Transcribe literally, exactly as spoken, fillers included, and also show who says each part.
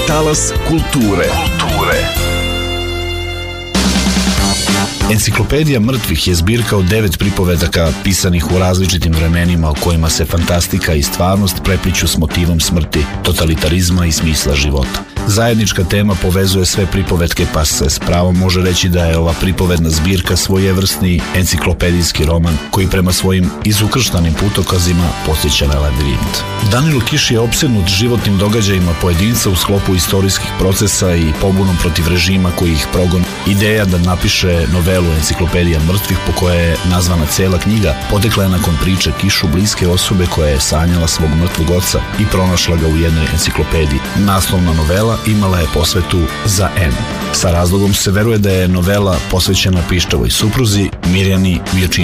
Speaker 1: Talas kulture. Kulture. Enciklopedija mrtvih je zbirka od devet pripovedaka pisanih u različitim vremenima u kojima se fantastika i stvarnost prepliću s motivom smrti, totalitarizma i smisla života. Zajednička tema povezuje sve pripovetke, pa se s pravom može reći da je ova pripovedna zbirka svojevrsni enciklopedijski roman koji prema svojim izukrštanim putokazima podsjeća na labirint. Danilo Kiš je opsednut životnim događajima pojedinca u sklopu istorijskih procesa i pobunom protiv režima koji ih progon. Ideja da napiše novelu Enciklopedija mrtvih, po kojoj je nazvana cela knjiga, potekla je nakon priče Kišu bliske osobe koja je sanjala svog mrtvog oca i pronašla ga u jednoj enciklopediji. Naslovna novela imala je posvetu za M. Sa razlogom se veruje da je novela posvećena pištavoj supruzi Mirjani Vjočinović.